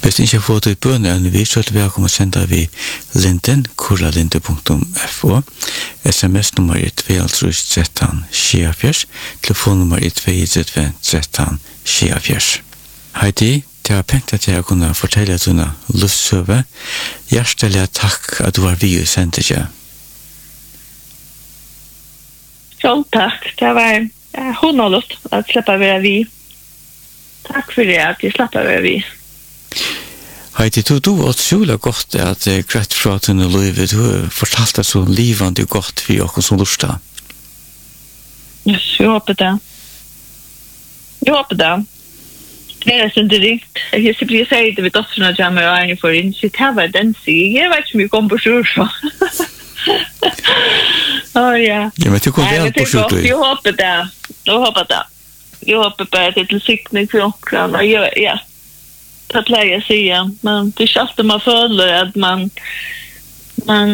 Hvis ikke får du bønner, vi så er det velkommen å sende vi linden, kuralinde.fo. SMS-nummer er 213-74, telefonnummer er 213-74. Heidi, det var pengt at jeg kunne fortelle dine luftsøve. Hjertelig takk at du var vi og sendte ikke. Så takk, det var hundalust at slippe være vi. Takk for det at jeg slipper være vi. Heidi, du var utrolig godt at greit fra denne livet. Du fortalte så livende godt for oss som lurte. Yes, jeg håper det. Jeg håper det. Det er sånn direkt. Jeg sier det ved dotterne at jeg må være for inn. Så det var den sier. Jeg vet ikke om jeg kom på sjur så. Ja. Ja, men du kom vel på sjur. Jeg håper det. Jeg håper det. Jag hoppas på att det siktning för åkran. Ja, det pleier jag säga. Men det är alltid man följer att man